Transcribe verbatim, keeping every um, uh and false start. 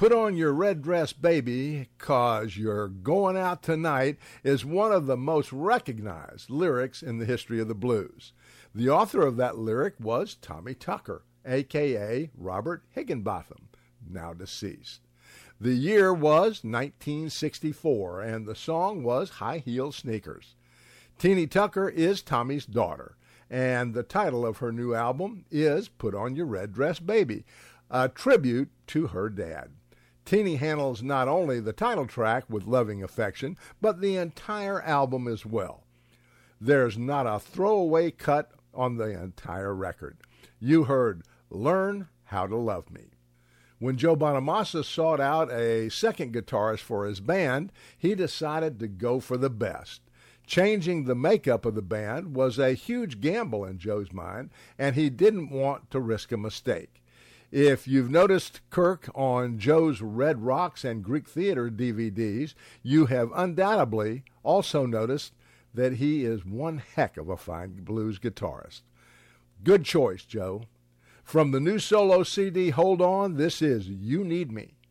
Put on your red dress, baby, 'cause you're going out tonight is one of the most recognized lyrics in the history of the blues. The author of that lyric was Tommy Tucker, a k a. Robert Higginbotham, now deceased. The year was nineteen sixty-four, and the song was High Heel Sneakers. Teenie Tucker is Tommy's daughter, and the title of her new album is Put On Your Red Dress, Baby, a tribute to her dad. Teenie handles not only the title track with loving affection, but the entire album as well. There's not a throwaway cut on the entire record. You heard Learn How to Love Me. When Joe Bonamassa sought out a second guitarist for his band, he decided to go for the best. Changing the makeup of the band was a huge gamble in Joe's mind, and he didn't want to risk a mistake. If you've noticed Kirk on Joe's Red Rocks and Greek Theater D V Ds, you have undoubtedly also noticed that he is one heck of a fine blues guitarist. Good choice, Joe. From the new solo C D, Hold On, this is You Need Me.